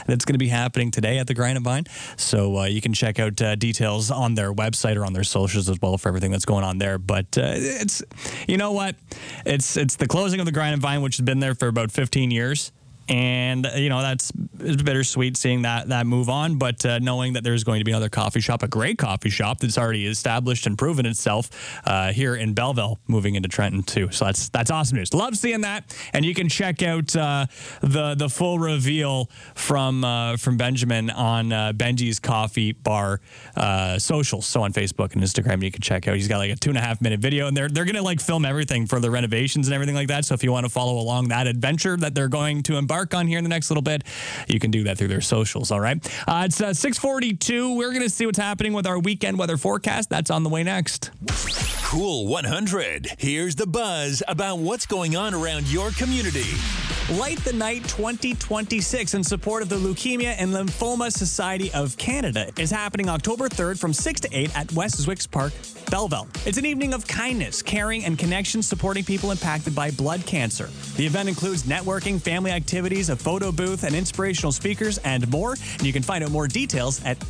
that's going to be happening today at the Grind and Vine. So you can check out details on their website or on their socials as well for everything that's going on there. But it's, you know what? It's the closing of the Grind and Vine, which has been there for about 15 years. And, it's bittersweet seeing that move on. But knowing that there's going to be another coffee shop, a great coffee shop that's already established and proven itself here in Belleville, moving into Trenton too. So that's awesome news. Love seeing that. And you can check out the full reveal from Benjamin on Benji's Coffee Bar socials. So on Facebook and Instagram, you can check out. He's got like a 2.5-minute video, and they're going to like film everything for the renovations and everything like that. So if you want to follow along that adventure that they're going to embark on here in the next little bit, you can do that through their socials. All right. It's 6:42. We're going to see what's happening with our weekend weather forecast. That's on the way next. Cool 100. Here's the buzz about what's going on around your community. Light the Night 2026 in support of the Leukemia and Lymphoma Society of Canada is happening October 3rd from 6 to 8 at West Zwicks Park, Belleville. It's an evening of kindness, caring, and connection supporting people impacted by blood cancer. The event includes networking, family activities, a photo booth, and inspirational speakers, and more. And you can find out more details at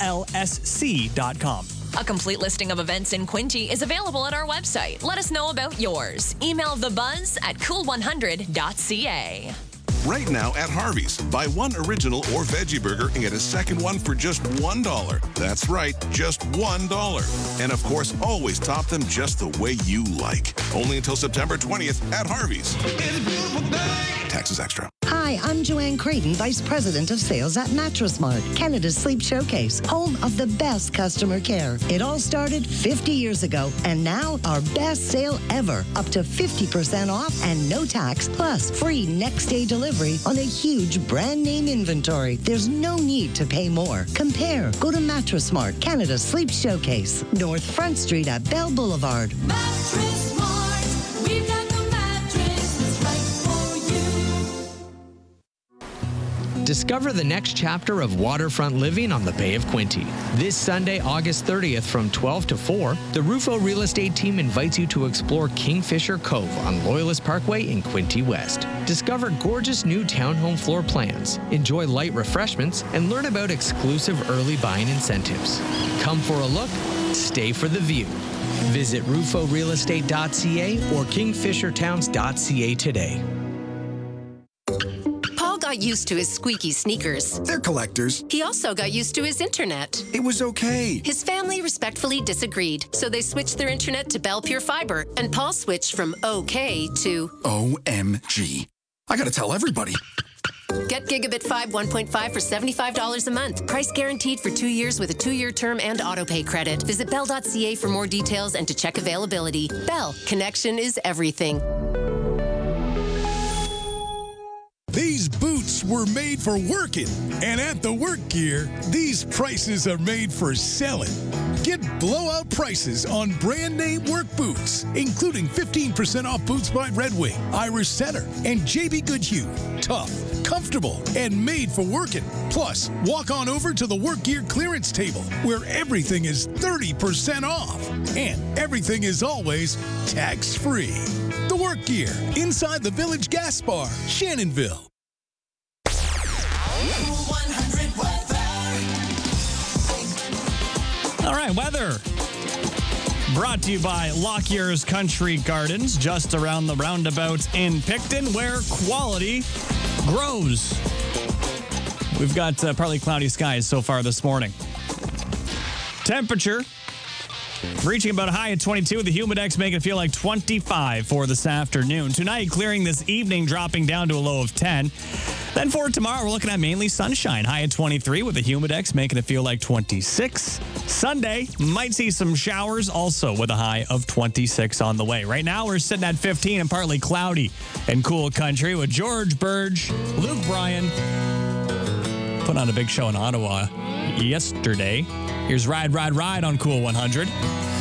llsc.com. A complete listing of events in Quinte is available at our website. Let us know about yours. Email thebuzz@cool100.ca. Right now at Harvey's, buy one original or veggie burger and get a second one for just $1. That's right, just $1. And of course, always top them just the way you like. Only until September 20th at Harvey's. It's a beautiful day. Taxes extra. Hi, I'm Joanne Creighton, Vice President of Sales at Mattress Mart, Canada's Sleep Showcase, home of the best customer care. It all started 50 years ago, and now our best sale ever, up to 50% off and no tax, plus free next-day delivery on a huge brand-name inventory. There's no need to pay more. Compare. Go to Mattress Mart, Canada's Sleep Showcase, North Front Street at Bell Boulevard. Mattress Mart, we've got the mattress that's right for you. Discover the next chapter of waterfront living on the Bay of Quinte. This Sunday, August 30th from 12 to 4, the Rufo Real Estate team invites you to explore Kingfisher Cove on Loyalist Parkway in Quinte West. Discover gorgeous new townhome floor plans, enjoy light refreshments, and learn about exclusive early buying incentives. Come for a look, stay for the view. Visit ruforealestate.ca or kingfishertowns.ca today. Paul got used to his squeaky sneakers. They're collectors. He also got used to his internet. It was okay. His family respectfully disagreed, so they switched their internet to Bell Pure Fiber, and Paul switched from OK to OMG. I gotta tell everybody. Get Gigabit 5 1.5 for $75 a month. Price guaranteed for 2 years with a 2-year term and autopay credit. Visit bell.ca for more details and to check availability. Bell, connection is everything. These boots were made for working, and at the Work Gear, these prices are made for selling. Get blowout prices on brand name work boots, including 15% off boots by Red Wing, Irish Setter, and JB Goodhue. Tough, comfortable, and made for working. Plus, walk on over to the Work Gear clearance table, where everything is 30% off, and everything is always tax-free. The Work Gear, inside the Village Gas Bar, Shannonville. All right, weather. Brought to you by Lockyer's Country Gardens, just around the roundabout in Picton, where quality grows. We've got partly cloudy skies so far this morning. Temperature reaching about a high of 22, the humidex making it feel like 25 for this afternoon. Tonight, clearing this evening, dropping down to a low of 10. Then for tomorrow, we're looking at mainly sunshine, high at 23 with the humidex making it feel like 26. Sunday, might see some showers also with a high of 26 on the way. Right now, we're sitting at 15 and partly cloudy and cool country with George Burge, Luke Bryan, putting on a big show in Ottawa yesterday. Here's Ride, Ride, Ride on Cool 100.